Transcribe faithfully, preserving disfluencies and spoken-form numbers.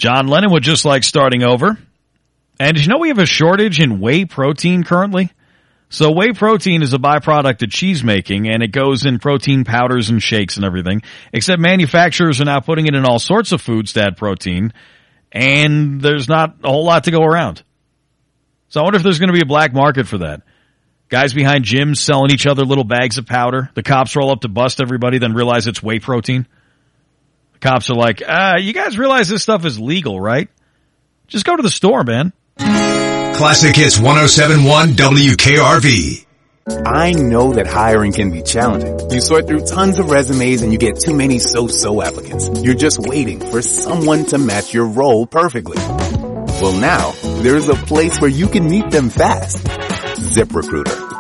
John Lennon would just like starting over. And did you know we have a shortage in whey protein currently? So whey protein is a byproduct of cheese making, and it goes in protein powders and shakes and everything, except manufacturers are now putting it in all sorts of foods to add protein, and there's not a whole lot to go around. So I wonder if there's going to be a black market for that. Guys behind gyms selling each other little bags of powder. The cops roll up to bust everybody, then realize it's whey protein. The cops are like, uh, you guys realize this stuff is legal, right? Just go to the store, man. Classic Hits one oh seven point one W K R V. I know that hiring can be challenging. You sort through tons of resumes and you get too many so-so applicants. You're just waiting for someone to match your role perfectly. Well, now there's a place where you can meet them fast. ZipRecruiter.